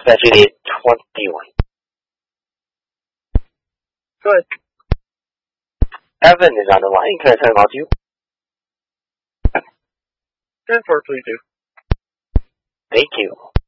Specialty 21. Good. Evan is on the line. Can I turn him out to you? 10-4, please do. Thank you.